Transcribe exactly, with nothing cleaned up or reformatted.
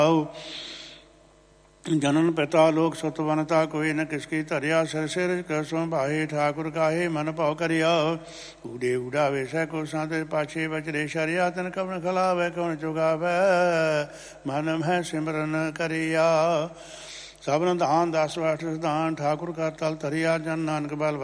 ਜਨਨ ਪਿਤਾ ਲੋਕ ਸੁਤ ਬਨਤਾ ਕੋਈ ਨ ਕਿਸਕੀ ਧਰਿਆ ਸਿਰ ਸਿਰ ਕਸੋਂ ਭਾਏ ਠਾਕੁਰ ਕਾਹੇ ਮਨ ਭਾਉ ਕਰਿਆ ਊੜੇ ਊੜਾਵੇ ਸੈ ਕੋ ਸਾਂਤੇ ਪਾਛੇ ਬਚਰੇ ਸ਼ਰਿਆ ਤਨ ਕਵਨ ਖਲਾਵੇ ਕਵਨ ਚੁਗਾਵੇ ਮਨ ਮਹਿ ਸਿਮਰਨ ਕਰਿਆ ਸਭਨ ਦਾਨ ਦਸ ਵਾਠ ਦਾਨ ਠਾਕੁਰ ਕਾ ਤਲ ਧਰਿਆ ਜਨ ਨਾਨਕ ਬਲ